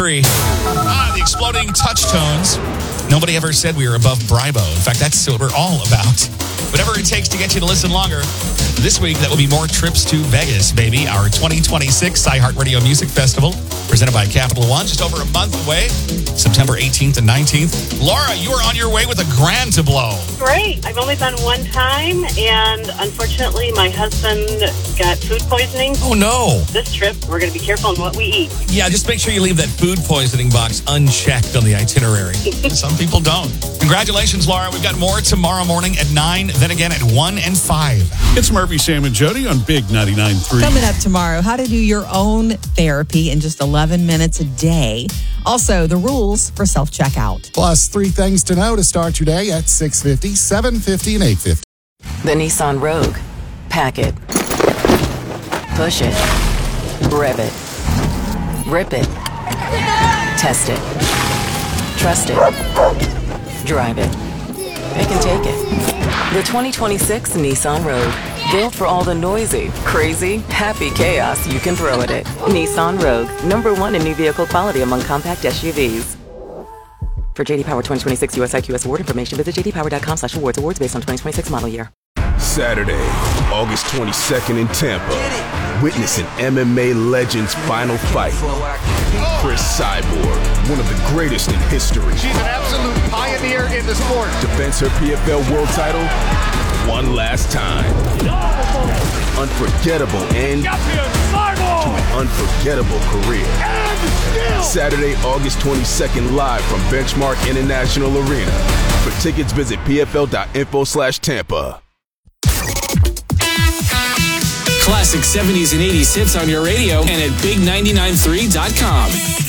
The exploding touch tones. Nobody ever said we were above Bribo. In fact, that's what we're all about. Whatever it takes to get you to listen longer. This week, that will be more trips to Vegas, baby. Our 2026 iHeartRadio Music Festival, presented by Capital One, just over a month away, September 18th and 19th. Laura, you are on your way with a grand to blow. Great. I've only been one time, and unfortunately, my husband got food poisoning. Oh, no. This trip, we're going to be careful in what we eat. Yeah, just make sure you leave that food poisoning box unchecked on the itinerary. Some people don't. Congratulations, Laura. We've got more tomorrow morning at 9, then again at 1 and 5. It's Murphy, Sam, and Jody on Big 99.3. Coming up tomorrow, how to do your own therapy in just 11 minutes a day. Also, the rules for self-checkout. Plus, 3 things to know to start your day at 6:50, 7:50, and 8:50. The Nissan Rogue. Pack it. Push it. Rev it. Rip it. Test it. Trust it. Drive it. Pick and take it. The 2026 Nissan Rogue. Built for all the noisy, crazy, happy chaos you can throw at it. Nissan Rogue. #1 in new vehicle quality among compact SUVs. For JD Power 2026 US IQS award information, visit jdpower.com/awards. Awards based on 2026 model year. Saturday, August 22nd in Tampa. Witness an MMA legend's final fight. Chris Cyborg, one of the greatest in history. She's an absolute pioneer in the sport. Defends her PFL world title one last time. Unforgettable end to an unforgettable career. Saturday, August 22nd, live from Benchmark International Arena. For tickets, visit pfl.info/Tampa. Classic 70s and 80s hits on your radio and at big993.com.